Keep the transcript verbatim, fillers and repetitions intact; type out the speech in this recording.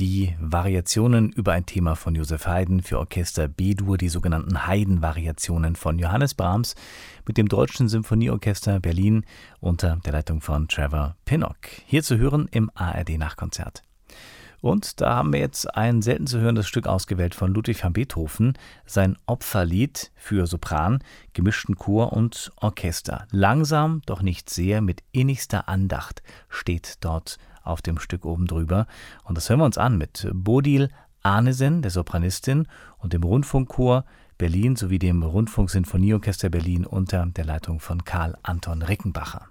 die Variationen über ein Thema von Joseph Haydn für Orchester B-Dur, die sogenannten Haydn-Variationen von Johannes Brahms mit dem Deutschen Symphonieorchester Berlin unter der Leitung von Trevor Pinnock. Hier zu hören im A R D-Nachkonzert. Und da haben wir jetzt ein selten zu hörendes Stück ausgewählt von Ludwig van Beethoven, sein Opferlied für Sopran, gemischten Chor und Orchester. Langsam, doch nicht sehr, mit innigster Andacht steht dort auf dem Stück oben drüber. Und das hören wir uns an mit Bodil Arnesen, der Sopranistin, und dem Rundfunkchor Berlin sowie dem Rundfunksinfonieorchester Berlin unter der Leitung von Karl Anton Rickenbacher.